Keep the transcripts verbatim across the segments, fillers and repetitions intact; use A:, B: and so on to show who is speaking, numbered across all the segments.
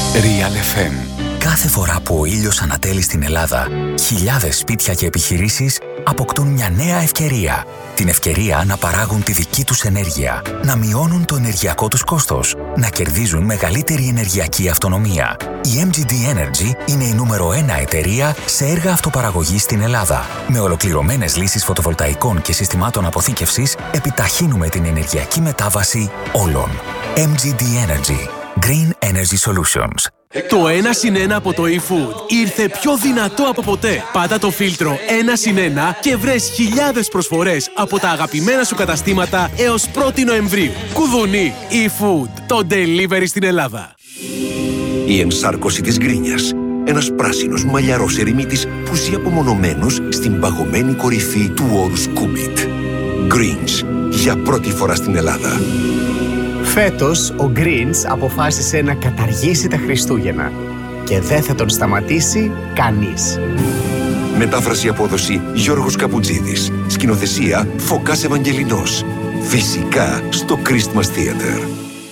A: Real εφ εμ. Κάθε φορά που ο ήλιος ανατέλει στην Ελλάδα, χιλιάδες σπίτια και επιχειρήσεις αποκτούν μια νέα ευκαιρία. Την ευκαιρία να παράγουν τη δική τους ενέργεια, να μειώνουν το ενεργειακό τους κόστος, να κερδίζουν μεγαλύτερη ενεργειακή αυτονομία. Η εμ τζι ντι Energy είναι η νούμερο ένα εταιρεία σε έργα αυτοπαραγωγής στην Ελλάδα. Με ολοκληρωμένες λύσεις φωτοβολταϊκών και συστημάτων αποθήκευσης, επιταχύνουμε την ενεργειακή μετάβαση όλων. εμ τζι ντι Energy. Green Energy Solutions.
B: Το ένα συν ένα από το eFood ήρθε πιο δυνατό από ποτέ. Πάτα το φίλτρο ένα συν ένα και βρες χιλιάδες προσφορές από τα αγαπημένα σου καταστήματα έως πρώτη Νοεμβρίου. Κουδουνί, eFood, το delivery στην Ελλάδα.
C: Η ενσάρκωση της γκρίνιας. Ένας πράσινος μαλλιαρός ερημίτης που ζει απομονωμένος στην παγωμένη κορυφή του όρους Κούμπιτ. Greens, για πρώτη φορά στην Ελλάδα.
D: Φέτος, ο Greens αποφάσισε να καταργήσει τα Χριστούγεννα και δεν θα τον σταματήσει κανείς.
C: Μετάφραση απόδοση Γιώργος Καπουτζίδης. Σκηνοθεσία Φωκάς Ευαγγελινός. Φυσικά στο Christmas Theater.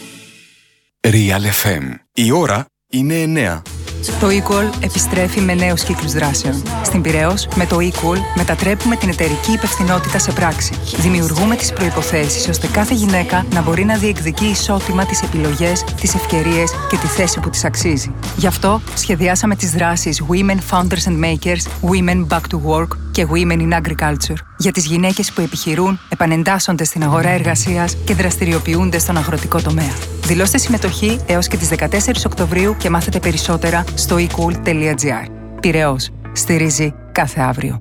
A: Real εφ εμ. Η ώρα είναι εννέα.
E: Το eQual επιστρέφει με νέους κύκλους δράσεων. Στην Πειραιώς, με το eQual μετατρέπουμε την εταιρική υπευθυνότητα σε πράξη. Δημιουργούμε τις προϋποθέσεις ώστε κάθε γυναίκα να μπορεί να διεκδικεί ισότιμα τις επιλογές, τις ευκαιρίες και τη θέση που της αξίζει. Γι' αυτό σχεδιάσαμε τις δράσεις Women Founders and Makers, Women Back to Work και Women in Agriculture. Για τις γυναίκες που επιχειρούν, επανεντάσσονται στην αγορά εργασίας και δραστηριοποιούνται στον αγροτικό τομέα. Δηλώστε συμμετοχή έως και τις δεκατέσσερις Οκτωβρίου και μάθετε περισσότερα στο ecool τελεία gr. Πειραιώς. Στηρίζει κάθε αύριο.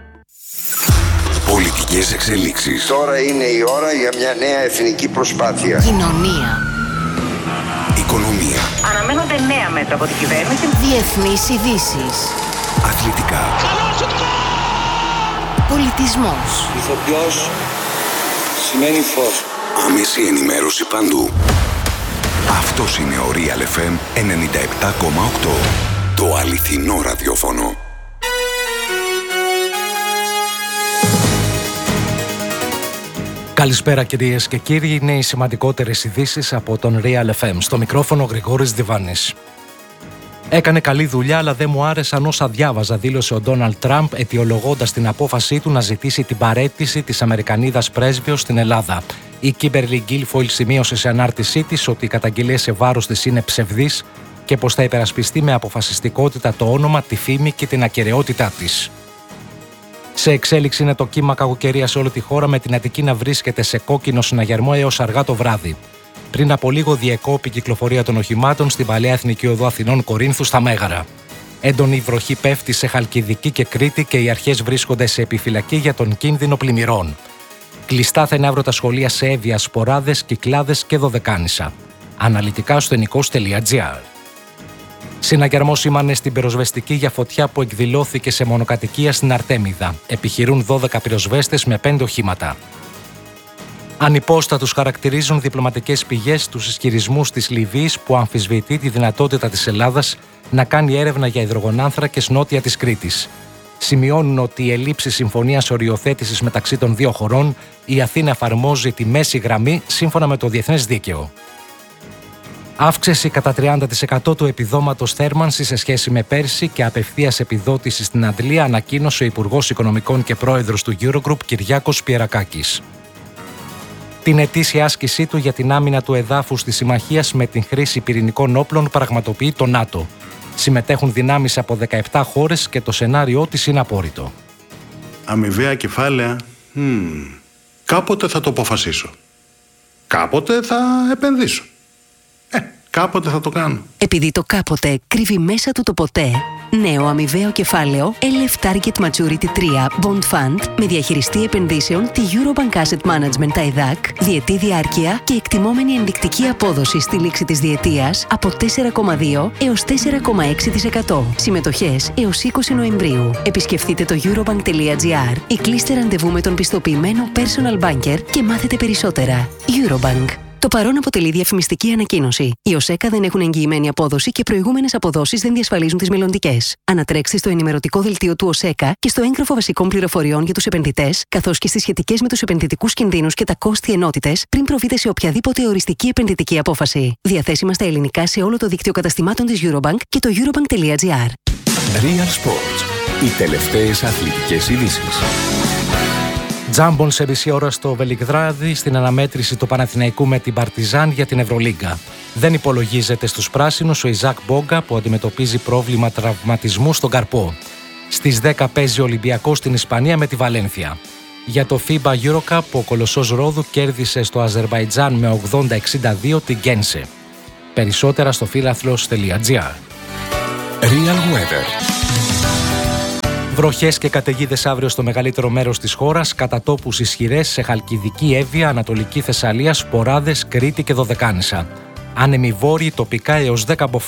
A: Πολιτικές εξελίξεις.
F: Τώρα είναι η ώρα για μια νέα εθνική προσπάθεια.
G: Κοινωνία.
A: Οικονομία.
H: Αναμένονται νέα μέτρα από την κυβέρνηση.
G: Διεθνείς ειδήσεις.
A: Αθλητικά.
G: Πολιτισμός.
I: Ηθοποιός σημαίνει φως.
A: Άμεση ενημέρωση παντού. Αυτός είναι ο Real εφ εμ ενενήντα επτά κόμμα οκτώ. Το αληθινό ραδιόφωνο.
J: Καλησπέρα κυρίες και κύριοι, είναι οι σημαντικότερες ειδήσεις από τον Real εφ εμ. Στο μικρόφωνο Γρηγόρης Διβάνης. Έκανε καλή δουλειά, αλλά δεν μου άρεσαν όσα διάβαζα, δήλωσε ο Ντόναλντ Τραμπ, αιτιολογώντας την απόφασή του να ζητήσει την παραίτηση της Αμερικανίδας πρέσβεως στην Ελλάδα. Η Κίμπερλι Γκίλφοιλ σημείωσε σε ανάρτησή της ότι οι καταγγελίες σε βάρος της είναι ψευδείς και πως θα υπερασπιστεί με αποφασιστικότητα το όνομα, τη φήμη και την ακεραιότητά της. Σε εξέλιξη είναι το κύμα κακοκαιρίας σε όλη τη χώρα, με την Αττική να βρίσκεται σε κόκκινο συναγερμό έως αργά το βράδυ. Πριν από λίγο διεκόπη η κυκλοφορία των οχημάτων στην παλαιά Εθνική Οδό Αθηνών Κορίνθου στα Μέγαρα. Έντονη βροχή πέφτει σε Χαλκιδική και Κρήτη και οι αρχές βρίσκονται σε επιφυλακή για τον κίνδυνο πλημμυρών. Κλειστά θα είναι αύριο τα σχολεία σε Εύβοια, Σποράδες, Κυκλάδες και Δωδεκάνησα. Αναλυτικά στο ενικός τελεία gr. Συναγερμό σήμανε στην πυροσβεστική για φωτιά που εκδηλώθηκε σε μονοκατοικία στην Αρτέμιδα. Επιχειρούν δώδεκα πυροσβέστες με πέντε οχήματα. Ανυπόστατους χαρακτηρίζουν διπλωματικές πηγές τους ισχυρισμούς της Λιβύης που αμφισβητεί τη δυνατότητα της Ελλάδας να κάνει έρευνα για υδρογονάνθρακες νότια της Κρήτης. Σημειώνουν ότι η ελλείψη συμφωνίας οριοθέτησης μεταξύ των δύο χωρών, η Αθήνα εφαρμόζει τη μέση γραμμή σύμφωνα με το διεθνές δίκαιο. Αύξηση κατά τριάντα τοις εκατό του επιδόματος θέρμανσης σε σχέση με πέρσι και απευθείας επιδότηση στην Αντλία, ανακοίνωσε ο Υπουργός Οικονομικών και Πρόεδρος του Eurogroup Κυριάκος Πιερακάκης. Την ετήσια άσκησή του για την άμυνα του εδάφους της συμμαχίας με την χρήση πυρηνικών όπλων πραγματοποιεί το ΝΑΤΟ. Συμμετέχουν δυνάμεις από δεκαεπτά χώρες και το σενάριό της είναι απόρριτο.
K: Αμοιβαία κεφάλαια, hmm. κάποτε θα το αποφασίσω. Κάποτε θα επενδύσω. Ε, κάποτε θα το κάνω.
G: Επειδή το κάποτε κρύβει μέσα του το ποτέ, νέο αμοιβαίο κεφάλαιο ελ εφ Target Maturity τρία Bond Fund με διαχειριστή επενδύσεων τη Eurobank Asset Management τα ΕΔΑΚ, διετή διάρκεια και εκτιμόμενη ενδεικτική απόδοση στη λήξη της διετίας από τέσσερα κόμμα δύο έως τέσσερα κόμμα έξι τοις εκατό. Συμμετοχές έως είκοσι Νοεμβρίου. Επισκεφτείτε το eurobank τελεία gr ή κλείστε ραντεβού με τον πιστοποιημένο personal banker και μάθετε περισσότερα. Eurobank. Το παρόν αποτελεί διαφημιστική ανακοίνωση. Οι ΟΣΕΚΑ δεν έχουν εγγυημένη απόδοση και προηγούμενες αποδόσεις δεν διασφαλίζουν τις μελλοντικές. Ανατρέξτε στο ενημερωτικό δελτίο του ΟΣΕΚΑ και στο έγγραφο βασικών πληροφοριών για τους επενδυτές, καθώς και στις σχετικές με τους επενδυτικούς κινδύνους και τα κόστη ενότητες, πριν προβείτε σε οποιαδήποτε οριστική επενδυτική απόφαση. Διαθέσιμα στα ελληνικά σε όλο το δίκτυο καταστημάτων της Eurobank και το eurobank.gr.
L: Real Sports. Οι τελευταίες αθλητικές ειδήσεις.
J: Τζάμπον σε μισή ώρα στο Βελιγράδι στην αναμέτρηση του Παναθηναϊκού με την Παρτιζάν για την Ευρωλίγκα. Δεν υπολογίζεται στους πράσινους ο Ιζάκ Μπόγκα που αντιμετωπίζει πρόβλημα τραυματισμού στον καρπό. Στις δέκα παίζει ο Ολυμπιακός στην Ισπανία με τη Βαλένθια. Για το φίμπα Eurocup ο Κολοσσός Ρόδου κέρδισε στο Αζερβαϊτζάν με ογδόντα εξήντα δύο την Γκένσε. Περισσότερα στο φίλαθλος.gr.
L: Real Weather.
J: Βροχές και καταιγίδες αύριο στο μεγαλύτερο μέρος της χώρας, κατά τόπους ισχυρές σε Χαλκιδική, Εύβοια, Ανατολική Θεσσαλία, Σποράδες, Κρήτη και Δωδεκάνησα. Άνεμοι βόρειοι τοπικά έως δέκα